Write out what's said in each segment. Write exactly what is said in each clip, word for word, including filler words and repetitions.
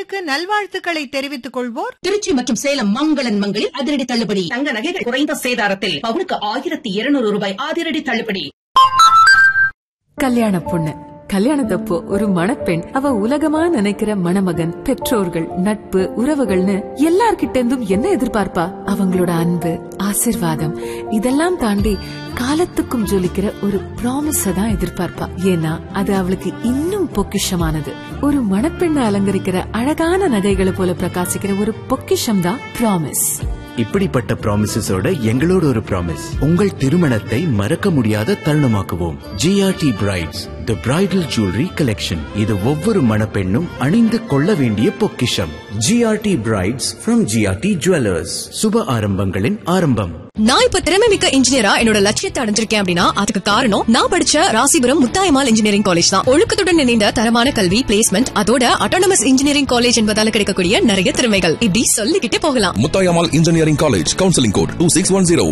உங்களுக்கு நல்வாழ்த்துக்களை தெரிவித்துக் கொள்வோர் திருச்சி மற்றும் சேலம் மங்களன் மங்களில் அதிரடி தள்ளுபடி. தங்க நகைகள் குறைந்த சேதாரத்தில் பவுனுக்கு ஆயிரத்தி இருநூறு ரூபாய் அதிரடி தள்ளுபடி. கல்யாண பொண்ணு கல்யாணத்தப்போ ஒரு மணப்பெண் அவ உலகமா நினைக்கிற மணமகன், பெற்றோர்கள், நட்பு, உறவுகள்னு எல்லார்கிட்ட இருந்தும் என்ன எதிர்பார்ப்பா? அவங்களோட அன்பு, ஆசிர்வாதம் இதெல்லாம் தாண்டி காலத்துக்கும் ஜொலிக்கிற ஒரு ப்ராமிஸ தான் எதிர்பார்ப்பா. ஏன்னா அது அவளுக்கு இன்னும் பொக்கிஷமானது. ஒரு மணப்பெண்ணை அலங்கரிக்கிற அழகான நகைகளை போல பிரகாசிக்கிற ஒரு பொக்கிஷம் தான் ப்ராமிஸ். இப்படிப்பட்ட ப்ராமிசஸோட எங்களோட ஒரு ப்ராமிஸ், உங்கள் திருமணத்தை மறக்க முடியாத தருணமாக்குவோம். ஜிஆர்டி பிரைட்ஸ், தி பிரைடல் ஜுவல்லரி கலெக்ஷன். இது ஒவ்வொரு மணப்பெண்ணும் அணிந்து கொள்ள வேண்டிய பொக்கிஷம். GRT brides from GRT jewellers. சுப ஆரம்பங்களின் ஆரம்பம். நான் இப்ப திறமை மிக்க இன்ஜினியரா என்னோட லட்சியத்தை அடைஞ்சிருக்கேன் அப்படின்னா அதுக்கு காரணம் நான் படிச்ச ராசிபுரம் முத்தாயம்மாள் இன்ஜினியரிங் காலேஜ் தான். ஒழுக்கத்துடன் இணைந்த தரமான கல்வி, பிளேஸ்மெண்ட், அதோட அட்டானமஸ் இன்ஜினியரிங் காலேஜ் என்பதால கிடைக்கக்கூடிய நிறைய திறமைகள் இப்படி சொல்லிக்கிட்டே போகலாம். Muthayammal engineering college, counselling code two six one zero.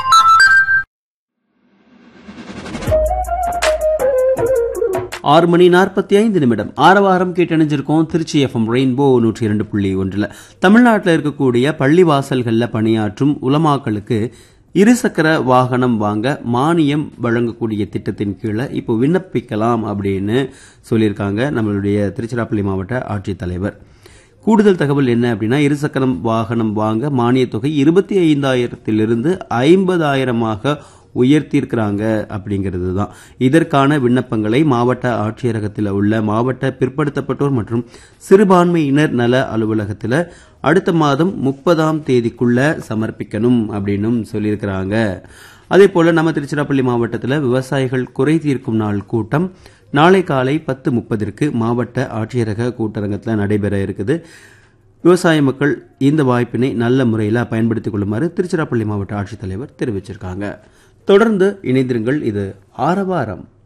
ஆறு மணி நாற்பத்தி ஐந்து நிமிடம் ஆரவாரம் கேட்டணிஞ்சிருக்கோம். திருச்சி எஃப்எம் ரெயின்போ நூற்றி இரண்டு புள்ளி ஒன்றில் தமிழ்நாட்டில் இருக்கக்கூடிய பள்ளிவாசல்களில் பணியாற்றும் உலமாக்களுக்கு இருசக்கர வாகனம் வாங்க மானியம் வழங்கக்கூடிய திட்டத்தின் கீழே இப்போ விண்ணப்பிக்கலாம் அப்படின்னு சொல்லியிருக்காங்க நம்மளுடைய திருச்சிராப்பள்ளி மாவட்ட ஆட்சித்தலைவர். கூடுதல் தகவல் என்ன அப்படின்னா, இருசக்கரம் வாகனம் வாங்க மானியத் தொகை இருபத்தி ஐந்தாயிரத்திலிருந்து ஐம்பதாயிரமாக உயர்த்தியிருக்கிறாங்க அப்படிங்கிறது தான். இதற்கான விண்ணப்பங்களை மாவட்ட ஆட்சியரகத்தில் உள்ள மாவட்ட பிற்படுத்தப்பட்டோர் மற்றும் சிறுபான்மையினர் நல அலுவலகத்தில் அடுத்த மாதம் முப்பதாம் தேதிக்குள்ள சமர்ப்பிக்கணும் அப்படின்னு சொல்லியிருக்கிறாங்க. அதே போல நம்ம திருச்சிராப்பள்ளி மாவட்டத்தில் விவசாயிகள் குறை தீர்க்கும் நாள் கூட்டம் நாளை காலை பத்து முப்பதிற்கு மாவட்ட ஆட்சியரக கூட்டரங்கத்தில் நடைபெற இருக்குது. விவசாய மக்கள் இந்த வாய்ப்பினை நல்ல முறையில் பயன்படுத்திக் கொள்ளுமாறு திருச்சிராப்பள்ளி மாவட்ட ஆட்சித்தலைவர் தெரிவிச்சிருக்காங்க. தொடர்ந்து இணைந்திருங்கள். இது ஆரவாரம்.